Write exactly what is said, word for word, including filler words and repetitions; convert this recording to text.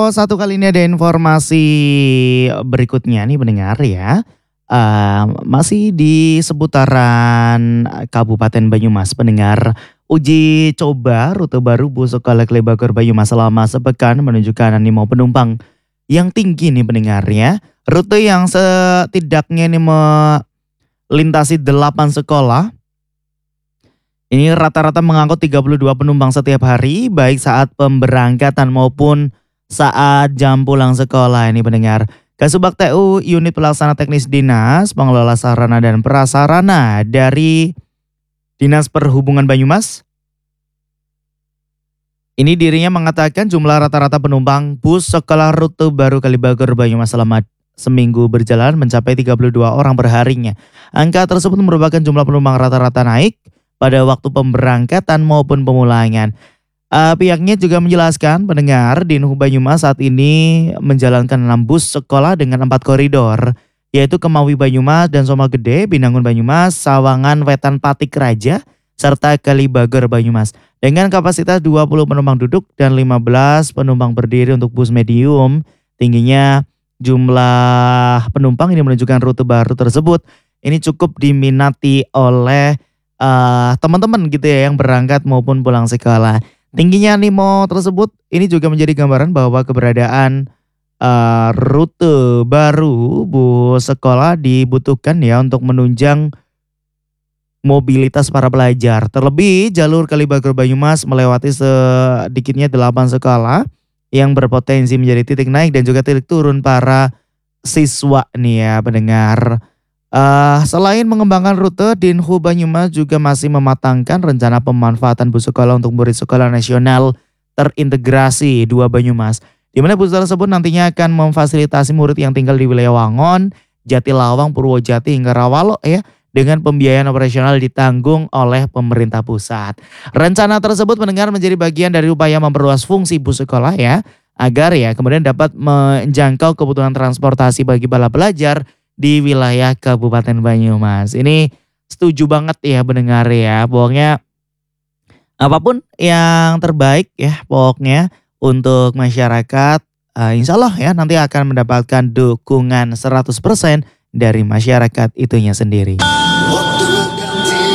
Oh, satu kali ini ada informasi berikutnya nih pendengar ya. Eee, masih di seputaran Kabupaten Banyumas pendengar. Uji coba rute baru bus sekolah Klebakur Banyumas selama sepekan menunjukkan animo penumpang yang tinggi nih pendengar ya. Rute yang setidaknya ini melintasi delapan sekolah. Ini rata-rata mengangkut tiga puluh dua penumpang setiap hari, baik saat pemberangkatan maupun saat jam pulang sekolah ini pendengar. Kasubag T U Unit Pelaksana Teknis Dinas Pengelola Sarana dan Prasarana dari Dinas Perhubungan Banyumas. Ini dirinya mengatakan jumlah rata-rata penumpang bus sekolah rute baru Kalibagur Banyumas selama seminggu berjalan mencapai tiga puluh dua orang per harinya. Angka tersebut merupakan jumlah penumpang rata-rata naik pada waktu pemberangkatan maupun pemulangan. Uh, pihaknya juga menjelaskan pendengar Dinhub Banyumas saat ini menjalankan enam bus sekolah dengan empat koridor, yaitu Kemawi Banyumas dan Soma Gede, Binangun Banyumas, Sawangan Wetan Patik Raja, serta Kalibagur Banyumas. Dengan kapasitas dua puluh penumpang duduk dan lima belas penumpang berdiri untuk bus medium, tingginya jumlah penumpang ini menunjukkan rute baru tersebut. Ini cukup diminati oleh Uh, teman-teman gitu ya yang berangkat maupun pulang sekolah. Tingginya animo tersebut ini juga menjadi gambaran bahwa keberadaan uh, rute baru bus sekolah dibutuhkan ya untuk menunjang mobilitas para pelajar. Terlebih jalur Kalibagur Banyumas melewati sedikitnya delapan sekolah yang berpotensi menjadi titik naik dan juga titik turun para siswa nih ya pendengar. Uh, selain mengembangkan rute, Dinhub Banyumas juga masih mematangkan rencana pemanfaatan bus sekolah untuk murid sekolah nasional terintegrasi dua Banyumas, di mana bus tersebut nantinya akan memfasilitasi murid yang tinggal di wilayah Wangon, Jatilawang, Purwojati hingga Rawalo ya, dengan pembiayaan operasional ditanggung oleh pemerintah pusat. Rencana tersebut mendengar menjadi bagian dari upaya memperluas fungsi bus sekolah ya, agar ya kemudian dapat menjangkau kebutuhan transportasi bagi para pelajar di wilayah Kabupaten Banyumas. Ini setuju banget ya pendengar ya. Pokoknya apapun yang terbaik ya pokoknya untuk masyarakat. Uh, insya Allah ya nanti akan mendapatkan dukungan seratus persen dari masyarakat itunya sendiri.